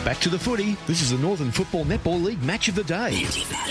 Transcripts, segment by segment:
Back to the footy. This is the Northern Football Netball League Match of the Day.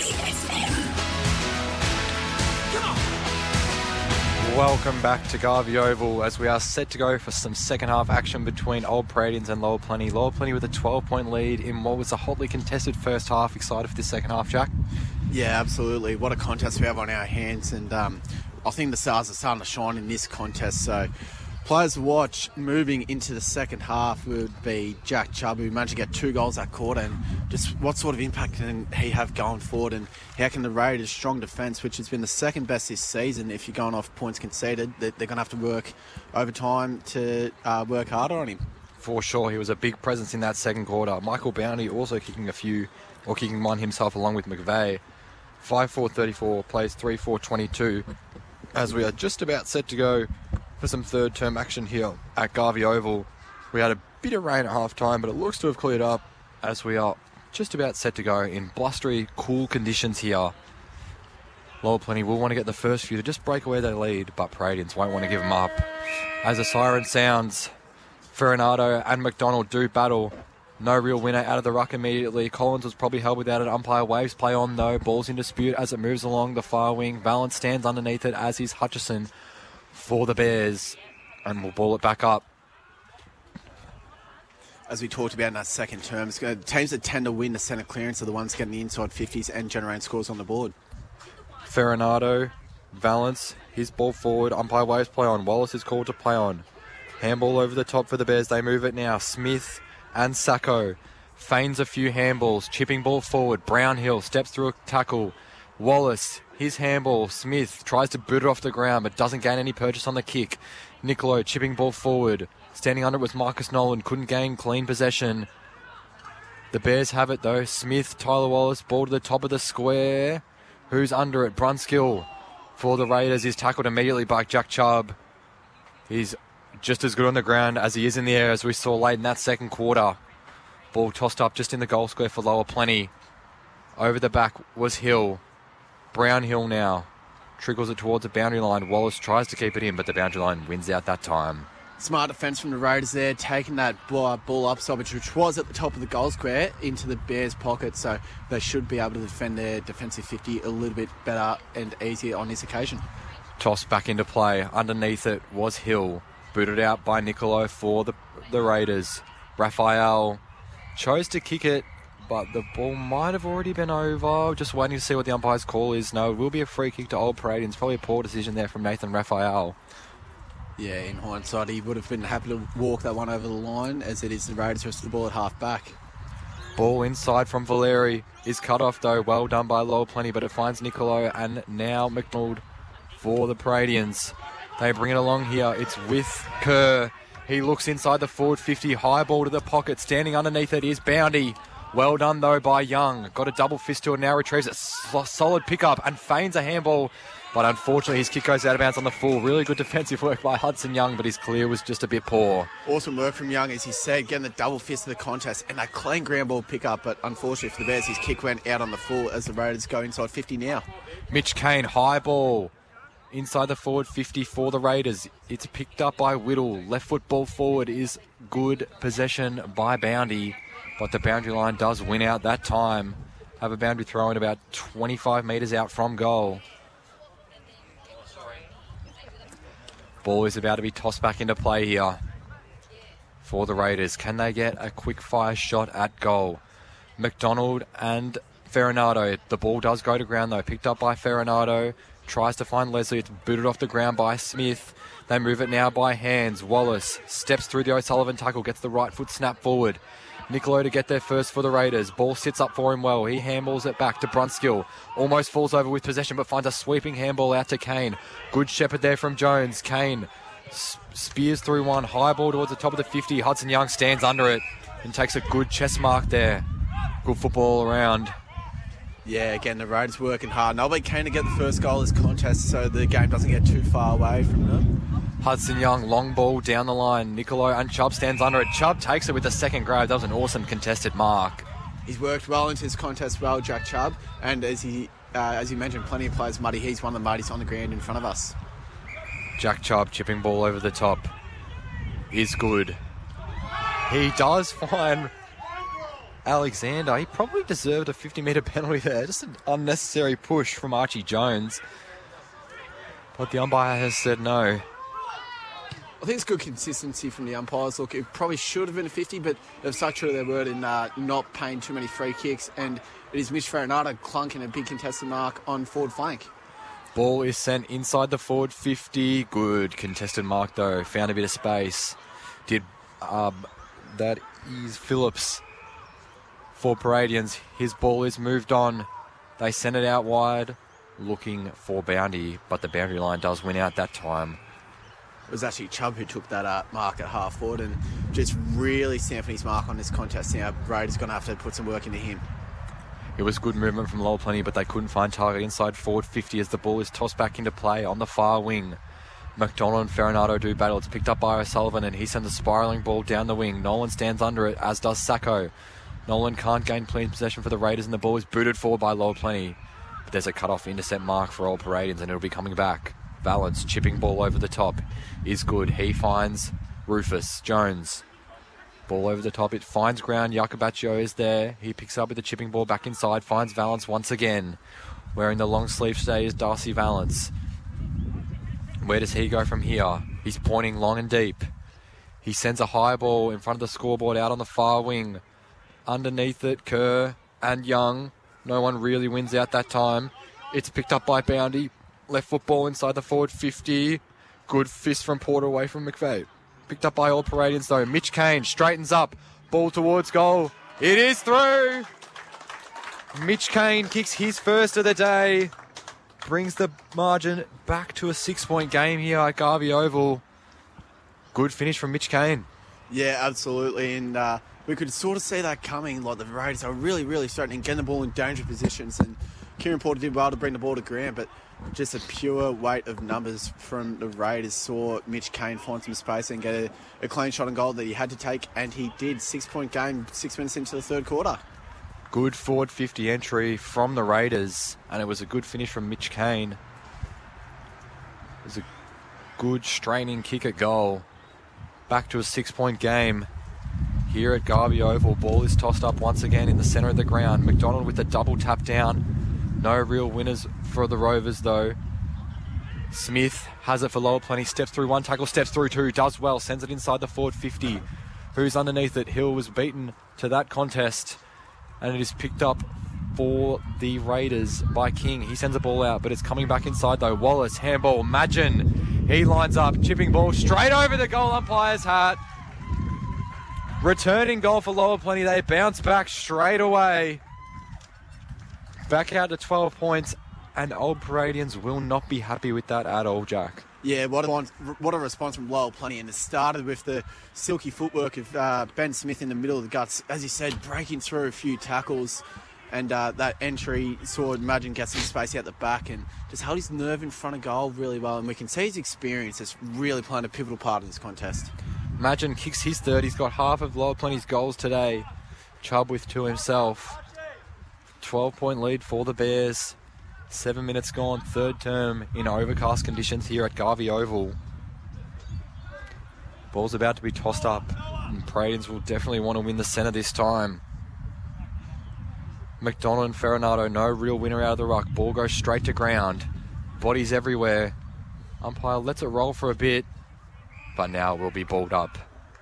Welcome back to Garvey Oval as we are set to go for some second half action between Old Pradians and Lower Plenty. Lower Plenty with a 12-point lead in what was a hotly contested first half. Excited for this second half, Jack? Yeah, absolutely. What a contest we have on our hands, and I think the stars are starting to shine in this contest. So players to watch moving into the second half would be Jack Chubb, who managed to get 2 goals that quarter, and just what sort of impact can he have going forward, and how can the Raiders' strong defence, which has been the second best this season, if you're going off points conceded, they're going to have to work overtime to work harder on him. For sure, he was a big presence in that second quarter. Michael Bounty also kicking one himself along with McVeigh. 5-4-34, plays 3-4-22, as we are just about set to go for some third term action here at Garvey Oval. We had a bit of rain at half time, but it looks to have cleared up as we are just about set to go in blustery, cool conditions here. Lower Plenty will want to get the first few to just break away their lead, but Pradians won't want to give them up. As the siren sounds, Farinado and McDonald do battle. No real winner out of the ruck immediately. Collins was probably held without it. Umpire waves play on though. Ball's in dispute as it moves along the far wing. Valance stands underneath it, as is Hutchison for the Bears, and we'll ball it back up. As we talked about in that second term, teams that tend to win the centre clearance are the ones getting the inside 50s and generating scores on the board. Farinado, Valance, his ball forward. Umpire waves play on. Wallace is called to play on. Handball over the top for the Bears. They move it now. Smith and Sacco feigns a few handballs. Chipping ball forward. Brownhill steps through a tackle. Wallace, his handball. Smith tries to boot it off the ground but doesn't gain any purchase on the kick. Nicolo chipping ball forward. Standing under it was Marcus Nolan. Couldn't gain clean possession. The Bears have it though. Smith, Tyler Wallace, ball to the top of the square. Who's under it? Brunskill for the Raiders is tackled immediately by Jack Chubb. He's just as good on the ground as he is in the air, as we saw late in that second quarter. Ball tossed up just in the goal square for Lower Plenty. Over the back was Hill. Brownhill now trickles it towards the boundary line. Wallace tries to keep it in, but the boundary line wins out that time. Smart defence from the Raiders there, taking that ball upside, which was at the top of the goal square, into the Bears' pocket, so they should be able to defend their defensive 50 a little bit better and easier on this occasion. Toss back into play. Underneath it was Hill. Booted out by Nicolo for the Raiders. Raphael chose to kick it, but the ball might have already been over. Just waiting to see what the umpire's call is. No, it will be a free kick to Old Pradians. Probably a poor decision there from Nathan Raphael. Yeah, in hindsight, he would have been happy to walk that one over the line, as it is the Raiders rest of the ball at half back. Ball inside from Valeri is cut off though. Well done by Lower Plenty, but it finds Nicolo and now McDonald for the Pradians. They bring it along here. It's with Kerr. He looks inside the forward 50. High ball to the pocket. Standing underneath it is Bounty. Well done, though, by Young. Got a double fist to it. Now retrieves it. Solid pickup and feigns a handball. But unfortunately, his kick goes out of bounds on the full. Really good defensive work by Hudson Young, but his clear was just a bit poor. Awesome work from Young, as he said, getting the double fist of the contest and that clean ground ball pickup. But unfortunately for the Bears, his kick went out on the full as the Raiders go inside 50 now. Mitch Kane, high ball. Inside the forward 50 for the Raiders. It's picked up by Whittle. Left foot ball forward is good possession by Bounty. But the boundary line does win out that time. Have a boundary throw in about 25 metres out from goal. Ball is about to be tossed back into play here for the Raiders. Can they get a quick fire shot at goal? McDonald and Farinado. The ball does go to ground though. Picked up by Farinado. Tries to find Leslie. It's booted off the ground by Smith. They move it now by hands. Wallace steps through the O'Sullivan tackle. Gets the right foot snap forward. Nicolo to get there first for the Raiders. Ball sits up for him well. He handballs it back to Brunskill. Almost falls over with possession, but finds a sweeping handball out to Kane. Good shepherd there from Jones. Kane spears through one. High ball towards the top of the 50. Hudson Young stands under it and takes a good chest mark there. Good football all around. Yeah, again, the Raiders working hard. They'll be keen to get the first goal of this contest so the game doesn't get too far away from them. Hudson Young, long ball down the line. Nicolo and Chubb stands under it. Chubb takes it with the second grab. That was an awesome contested mark. He's worked well into his contest well, Jack Chubb. And as you mentioned, plenty of players muddy. He's one of the muddies on the ground in front of us. Jack Chubb chipping ball over the top is good. He does find Alexander. He probably deserved a 50-metre penalty there. Just an unnecessary push from Archie Jones. But the umpire has said no. I think it's good consistency from the umpires. Look, it probably should have been a 50, but they've stuck true to their word in not paying too many free kicks. And it is Mitch Farinata clunking a big contested mark on forward flank. Ball is sent inside the forward 50. Good contested mark, though. Found a bit of space. That is Phillips for Paradians. His ball is moved on. They send it out wide, looking for boundary, but the boundary line does win out that time. It was actually Chubb who took that mark at half forward and just really stamping his mark on this contest. Now, Raiders going to have to put some work into him. It was good movement from Lowell Plenty, but they couldn't find target inside forward 50 as the ball is tossed back into play on the far wing. McDonald and Farinata do battle. It's picked up by O'Sullivan and he sends a spiralling ball down the wing. Nolan stands under it, as does Sacco. Nolan can't gain clean possession for the Raiders and the ball is booted forward by Lowell Plenty. But there's a cut-off intercept mark for Old Paradians and it'll be coming back. Valance, chipping ball over the top, is good. He finds Rufus Jones. Ball over the top, it finds ground. Iacobaccio is there. He picks up with the chipping ball back inside, finds Valance once again. Wearing the long sleeve today is Darcy Valance. Where does he go from here? He's pointing long and deep. He sends a high ball in front of the scoreboard out on the far wing. Underneath it, Kerr and Young. No one really wins out that time. It's picked up by Boundy. Left foot ball inside the forward 50. Good fist from Porter away from McVeigh. Picked up by All Paradians though. Mitch Kane straightens up. Ball towards goal. It is through. Mitch Kane kicks his first of the day. Brings the margin back to a 6-point game here at Garvey Oval. Good finish from Mitch Kane. Yeah, absolutely. And we could sort of see that coming. Like the Raiders are really, really starting to get the ball in danger positions. And Kieran Porter did well to bring the ball to ground, but just a pure weight of numbers from the Raiders saw Mitch Kane find some space and get a clean shot on goal that he had to take, and he did. 6-point game, 6 minutes into the third quarter. Good forward 50 entry from the Raiders, and it was a good finish from Mitch Kane. It was a good straining kick at goal. Back to a 6-point game here at Garvey Oval. Ball is tossed up once again in the centre of the ground. McDonald with a double tap down. No real winners for the Rovers though. Smith has it for Lowell Plenty. Steps through one tackle, steps through two, does well, sends it inside the forward 50. Who's underneath it? Hill was beaten to that contest, and it is picked up for the Raiders by King. He sends a ball out, but it's coming back inside though. Wallace, handball, Madgen. He lines up, chipping ball straight over the goal umpire's hat. Returning goal for Lowell Plenty. They bounce back straight away. Back out to 12 points, and Old Paradians will not be happy with that at all, Jack. Yeah, what a response from Lowell Plenty. And it started with the silky footwork of Ben Smith in the middle of the guts. As you said, breaking through a few tackles. And that entry saw Madgen get some space out the back and just held his nerve in front of goal really well. And we can see his experience is really playing a pivotal part in this contest. Madgen kicks his third. He's got half of Lowell Plenty's goals today. Chubb with two himself. 12-point lead for the Bears. 7 minutes gone, third term in overcast conditions here at Garvey Oval. Ball's about to be tossed up, and Paradians will definitely want to win the centre this time. McDonald and Farinata, no real winner out of the ruck. Ball goes straight to ground. Bodies everywhere. Umpire lets it roll for a bit, but now will be balled up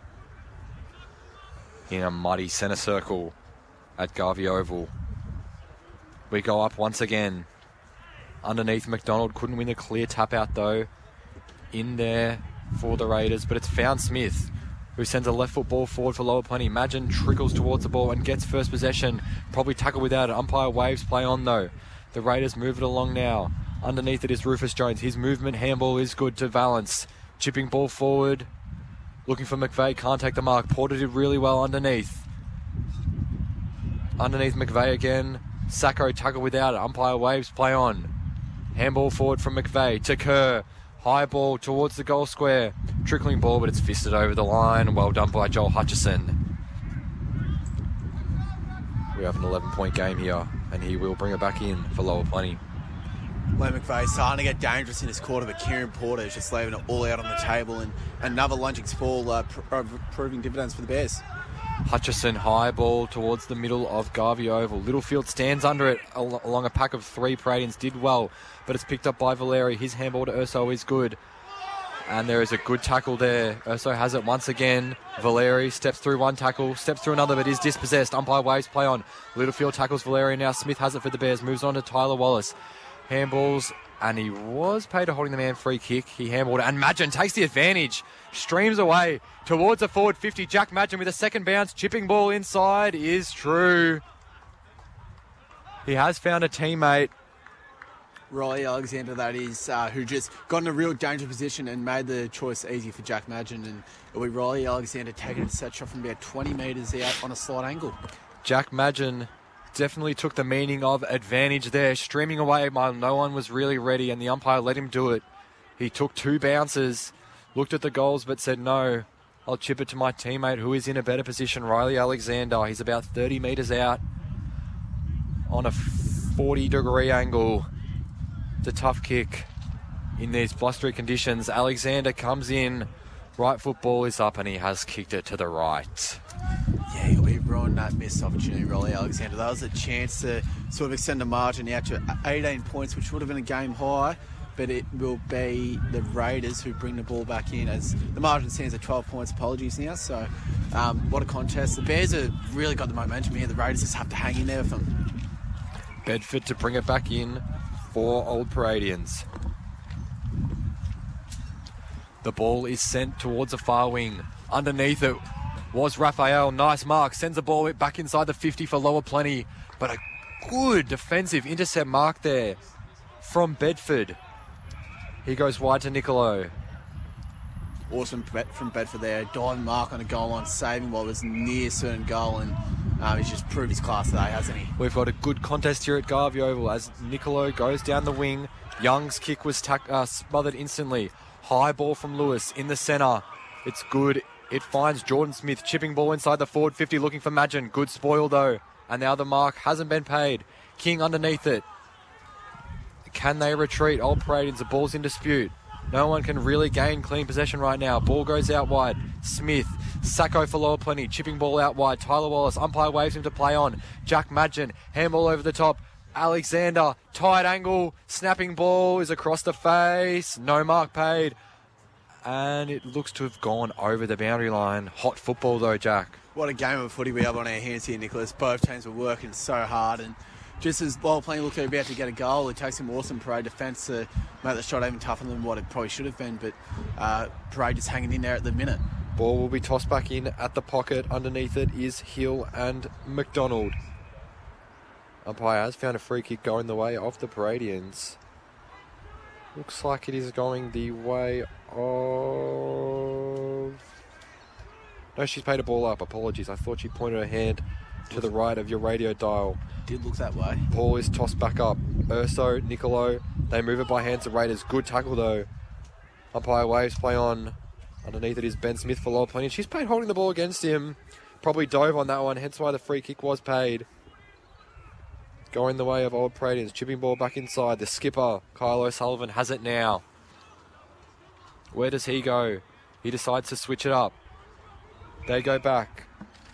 in a muddy centre circle at Garvey Oval. We go up once again. Underneath, McDonald couldn't win a clear tap out though. In there for the Raiders, but it's found Smith, who sends a left foot ball forward for Lowell Plenty. Madgen trickles towards the ball and gets first possession. Probably tackle without it. Umpire waves play on though. The Raiders move it along now. Underneath it is Rufus Jones. His movement handball is good to Valance. Chipping ball forward. Looking for McVeigh. Can't take the mark. Porter did really well underneath. Underneath McVeigh again. Sacco tackle without it. Umpire waves play on. Handball forward from McVeigh to Kerr. High ball towards the goal square. Trickling ball, but it's fisted over the line. Well done by Joel Hutchison. We have an 11-point game here, and he will bring it back in for Lowell Plenty. Lee McVeigh starting to get dangerous in his quarter, but Kieran Porter is just leaving it all out on the table, and another lunging ball proving dividends for the Bears. Hutchison, high ball towards the middle of Garvey Oval. Littlefield stands under it along a pack of 3. Paradians did well, but it's picked up by Valeri. His handball to Urso is good. And there is a good tackle there. Urso has it once again. Valeri steps through one tackle, steps through another, but is dispossessed. Umpire waves play on. Littlefield tackles Valeri. Now Smith has it for the Bears. Moves on to Tyler Wallace. Handballs, and he was paid a holding the man free kick. He handballed it, and Madgen takes the advantage. Streams away towards a forward 50. Jack Madgen with a second bounce. Chipping ball inside is true. He has found a teammate. Riley Alexander, that is, who just got in a real danger position and made the choice easy for Jack Madgen. And it'll be Riley Alexander taking a set shot from about 20 metres out on a slight angle. Jack Madgen definitely took the meaning of advantage there. Streaming away while no one was really ready, and the umpire let him do it. He took 2 bounces, looked at the goals, but said, no, I'll chip it to my teammate who is in a better position, Riley Alexander. He's about 30 metres out on a 40-degree angle. It's a tough kick in these blustery conditions. Alexander comes in, right foot ball is up, and he has kicked it to the right. Yeah, he'll be ruined that missed opportunity, Riley Alexander. That was a chance to sort of extend the margin out to 18 points, which would have been a game high, but it will be the Raiders who bring the ball back in as the margin stands at 12 points. Apologies now. So, what a contest. The Bears have really got the momentum here. The Raiders just have to hang in there with them. Bedford to bring it back in for Old Paradians. The ball is sent towards the far wing. Underneath it was Raphael. Nice mark. Sends the ball back inside the 50 for Lower Plenty. But a good defensive intercept mark there from Bedford. He goes wide to Nicolo. Awesome from Bedford there. Diving mark on a goal line, saving while it was near certain goal, and he's just proved his class today, hasn't he? We've got a good contest here at Garvey Oval as Nicolo goes down the wing. Young's kick was smothered instantly. High ball from Lewis in the centre. It's good. It finds Jordan Smith. Chipping ball inside the forward 50 looking for Madgen. Good spoil though. And now the mark hasn't been paid. King underneath it. Can they retreat? Old Paradians, the ball's in dispute. No one can really gain clean possession right now. Ball goes out wide. Smith. Sacco for Lower Plenty. Chipping ball out wide. Tyler Wallace. Umpire waves him to play on. Jack Madgen. Handball over the top. Alexander. Tight angle. Snapping ball is across the face. No mark paid. And it looks to have gone over the boundary line. Hot football though, Jack. What a game of footy we have on our hands here, Nicholas. Both teams were working so hard, and just as Lower Plenty looked like about to get a goal, it takes some awesome Parade defence to make the shot even tougher than what it probably should have been, but Parade just hanging in there at the minute. Ball will be tossed back in at the pocket. Underneath it is Hill and McDonald. Umpire has found a free kick going the way of the Paradians. Looks like it is going the way of... No, she's paid a ball up. Apologies. I thought she pointed her hand to the right of your radio dial. Did look that way. Ball is tossed back up. Urso, Nicolo, they move it by hands of Raiders. Good tackle though. Umpire waves play on. Underneath it is Ben Smith for Lower Plenty. She's paid holding the ball against him. Probably dove on that one, hence why the free kick was paid. Going the way of Old Paradians. Chipping ball back inside. The skipper, Kyle O'Sullivan, has it now. Where does he go? He decides to switch it up. They go back.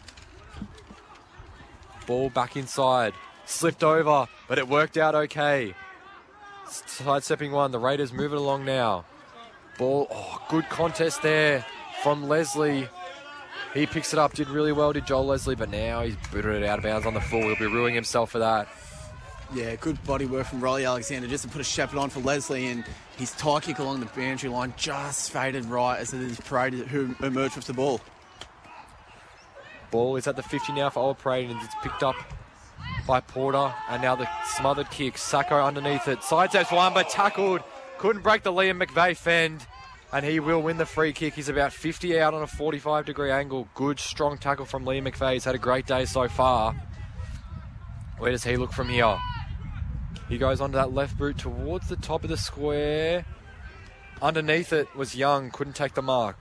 Ball back inside. Slipped over, but it worked out okay. Side-stepping one. The Raiders move it along now. Ball, good contest there from Leslie. He picks it up, did really well, did Joel Leslie, but now he's booted it out of bounds on the full. He'll be ruining himself for that. Yeah, good body work from Riley Alexander just to put a shepherd on for Leslie, and his tie kick along the boundary line just faded right as it is Parade who emerged with the ball. Ball is at the 50 now for Old Parade, and it's picked up by Porter, and now the smothered kick. Sacco underneath it. Side steps one, but tackled. Couldn't break the Liam McVeigh fend, and he will win the free kick. He's about 50 out on a 45-degree angle. Good, strong tackle from Liam McVeigh. He's had a great day so far. Where does he look from here? He goes onto that left boot towards the top of the square. Underneath it was Young. Couldn't take the mark.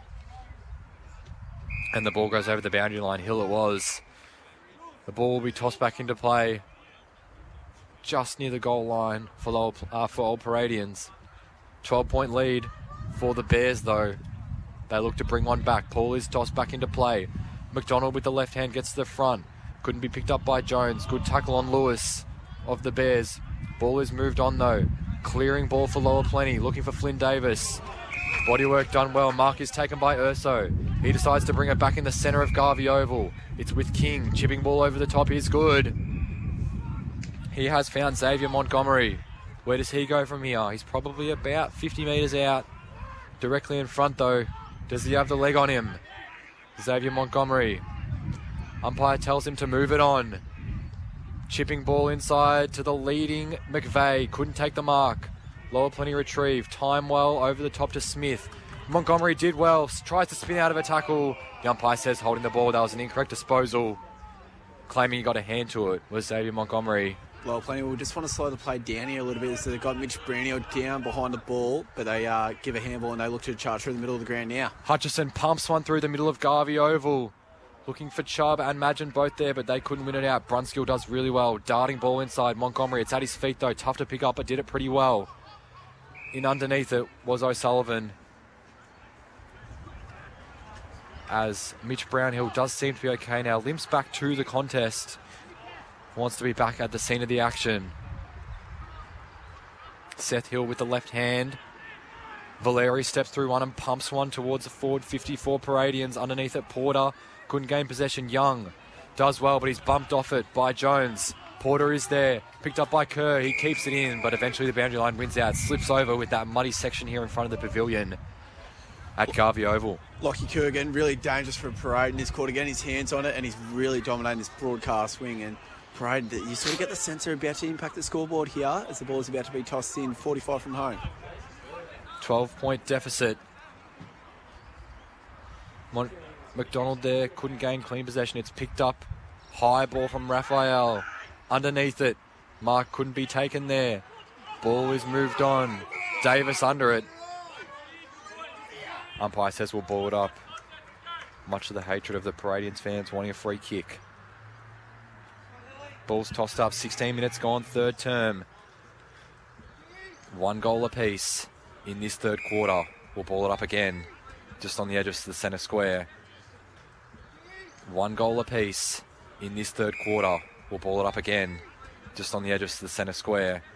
And the ball goes over the boundary line. Hill it was. The ball will be tossed back into play just near the goal line for Old Paradians. 12-point lead for the Bears, though. They look to bring one back. Paul is tossed back into play. McDonald with the left hand gets to the front. Couldn't be picked up by Jones. Good tackle on Lewis of the Bears. Ball is moved on though. Clearing ball for Lower Plenty. Looking for Flynn Davis. Bodywork done well. Mark is taken by Urso. He decides to bring it back in the centre of Garvey Oval. It's with King. Chipping ball over the top is good. He has found Xavier Montgomery. Where does he go from here? He's probably about 50 metres out. Directly in front though. Does he have the leg on him? Xavier Montgomery. Umpire tells him to move it on. Chipping ball inside to the leading McVeigh. Couldn't take the mark. Lower Plenty retrieve. Time well over the top to Smith. Montgomery did well. Tries to spin out of a tackle. The umpire says holding the ball. That was an incorrect disposal. Claiming he got a hand to it was Xavier Montgomery. Lower Plenty will just want to slow the play down here a little bit. So they've got Mitch Brownhill down behind the ball, but they give a handball and they look to charge through the middle of the ground now. Hutchison pumps one through the middle of Garvey Oval. Looking for Chubb and Madgen both there, but they couldn't win it out. Brunskill does really well. Darting ball inside. Montgomery, it's at his feet though. Tough to pick up, but did it pretty well. In underneath it was O'Sullivan. As Mitch Brownhill does seem to be okay now. Limps back to the contest. Wants to be back at the scene of the action. Seth Hill with the left hand. Valeri steps through one and pumps one towards the forward 54 Paradians. Underneath it, Porter couldn't gain possession. Young does well, but he's bumped off it by Jones. Porter is there, picked up by Kerr. He keeps it in, but eventually the boundary line wins out. Slips over with that muddy section here in front of the pavilion at Garvey Oval. Lockie Kerr again, really dangerous for Parade in this quarter. Again, his hands on it, and he's really dominating this broadcast wing. And Parade, you sort of get the sense they're about to impact the scoreboard here as the ball is about to be tossed in. 45 from home. 12-point deficit. McDonald there, couldn't gain clean possession. It's picked up. High ball from Raphael. Underneath it. Mark couldn't be taken there. Ball is moved on. Davis under it. Umpire says we'll ball it up. Much to the hatred of the Paradians fans wanting a free kick. Ball's tossed up. 16 minutes gone, third term. 1 goal apiece in this third quarter. We'll ball it up again. Just on the edge of the centre square. 1 goal apiece in this third quarter. We'll ball it up again. Just on the edge of the centre square.